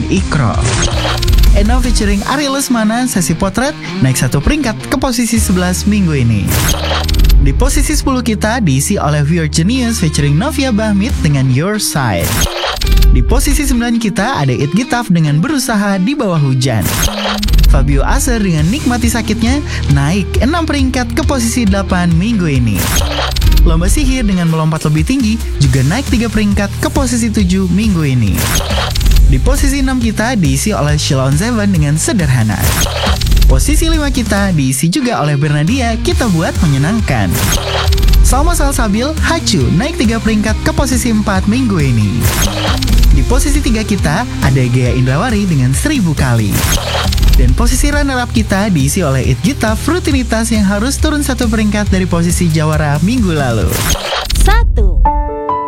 Ikro. Eno featuring Ari Lesmana, Sesi Potret, naik 1 peringkat ke posisi 11 minggu ini. Di posisi 10 kita diisi oleh We Are Genius featuring Novia Bahmit dengan Your Side. Di posisi 9 kita ada It Gitaf dengan Berusaha di Bawah Hujan. Fabio Azer dengan Nikmati Sakitnya naik 6 peringkat ke posisi 8 minggu ini. Lomba Sihir dengan Melompat Lebih Tinggi juga naik 3 peringkat ke posisi 7 minggu ini. Di posisi 6 kita diisi oleh Sheila on 7 dengan Sederhana. Posisi 5 kita diisi juga oleh Bernadia, Kita Buat Menyenangkan. Salma Salsabil, Hacu naik 3 peringkat ke posisi 4 minggu ini. Di posisi 3 kita ada Gea Indrawari dengan 1000 Kali. Dan posisi runner-up kita diisi oleh It Gitaf, Rutinitas yang harus turun 1 peringkat dari posisi jawara minggu lalu. 1.